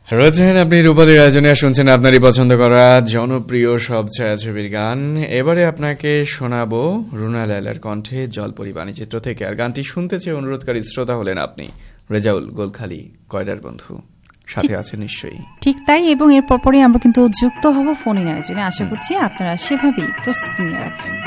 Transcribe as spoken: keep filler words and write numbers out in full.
রয়েছেন আপনি রূপাদের আয়োজনে, শুনছেন আপনারই পছন্দ করা জনপ্রিয় সব ছায়াছবির গান। এবারে আপনাকে শোনাবো রুনা লায়লার কণ্ঠে জলপরি বাণীচিত্র থেকে। আর গানটি শুনতে চেয়ে অনুরোধকারী শ্রোতা হলেন আপনি, রেজাউল গোলখালি, কয়ডার বন্ধু। সাথে আছে নিশ্চয়ই। ঠিক তাই, এবং এর পরপরই আমরা কিন্তু যুক্ত হব ফোন ইন আয়োজনে। আশা করছি আপনারা সেভাবেই প্রস্তুতি নিয়ে রাখবেন।